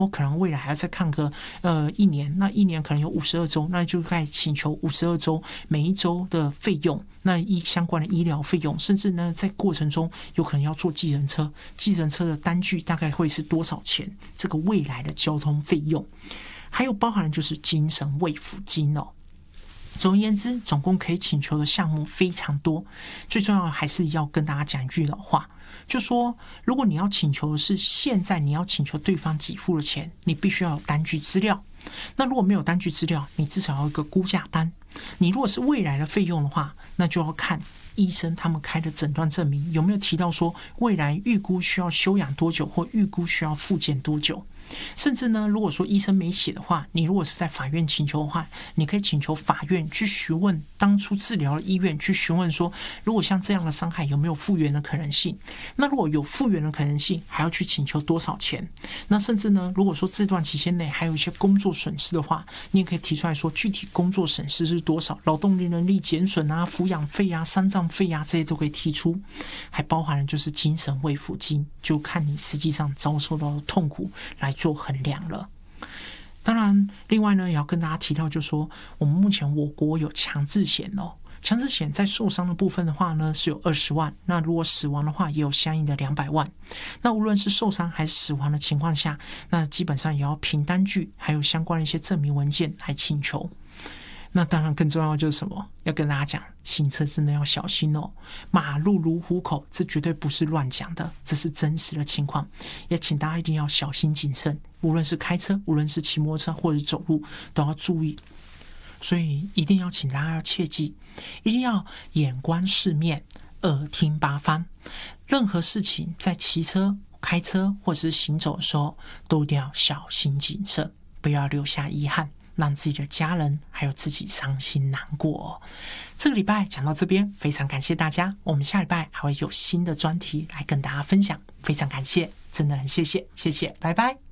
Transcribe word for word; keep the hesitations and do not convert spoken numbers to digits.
我可能未来还要再看个呃一年，那一年可能有五十二周，那就该请求五十二周每一周的费用，那医相关的医疗费用，甚至呢在过程中有可能要坐计程车，计程车的单据大概会是多少钱？这个未来的交通费用，还有包含的就是精神慰抚金哦。总而言之，总共可以请求的项目非常多。最重要的还是要跟大家讲一句老话，就说如果你要请求的是现在你要请求对方给付的钱，你必须要有单据资料。那如果没有单据资料，你至少要有一个估价单。你如果是未来的费用的话，那就要看医生他们开的诊断证明有没有提到说未来预估需要休养多久，或预估需要复健多久。甚至呢，如果说医生没写的话，你如果是在法院请求的话，你可以请求法院去询问当初治疗的医院，去询问说，如果像这样的伤害有没有复原的可能性？那如果有复原的可能性，还要去请求多少钱？那甚至呢，如果说这段期间内还有一些工作损失的话，你也可以提出来说，具体工作损失是多少，劳动力能力减损啊、抚养费啊、丧葬费啊，这些都可以提出。还包含了就是精神慰抚金，就看你实际上遭受到的痛苦来做衡量了。当然，另外呢，也要跟大家提到，就是说我们目前我国有强制险哦，强制险在受伤的部分的话呢，是有二十万，那如果死亡的话，也有相应的两百万。那无论是受伤还是死亡的情况下，那基本上也要凭单据，还有相关的一些证明文件来请求。那当然更重要的就是什么？要跟大家讲，行车真的要小心哦。马路如虎口，这绝对不是乱讲的，这是真实的情况。也请大家一定要小心谨慎，无论是开车，无论是骑摩托车或者是走路，都要注意。所以一定要请大家要切记，一定要眼观四面，耳听八方。任何事情在骑车、开车或者是行走的时候，都一定要小心谨慎，不要留下遗憾，让自己的家人还有自己伤心难过哦。这个礼拜讲到这边，非常感谢大家，我们下礼拜还会有新的专题来跟大家分享，非常感谢，真的很谢谢，谢谢，拜拜。